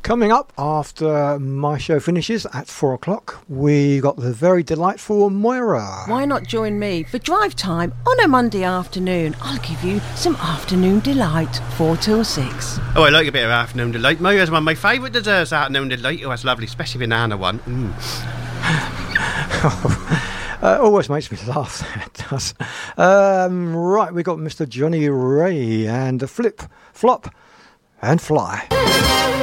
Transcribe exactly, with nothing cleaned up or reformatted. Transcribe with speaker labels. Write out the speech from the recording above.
Speaker 1: Coming up after my show finishes at four o'clock, we got the very delightful Moira.
Speaker 2: Why not join me for drive time on a Monday afternoon? I'll give you some afternoon delight, four till six.
Speaker 3: Oh, I like a bit of afternoon delight. Moira's one of my favourite desserts, afternoon delight. Oh, that's lovely, especially banana one. Mm.
Speaker 1: Uh, always makes me laugh, that does. Um, right, we got Mister Johnny Ray and Flip, Flop and Fly.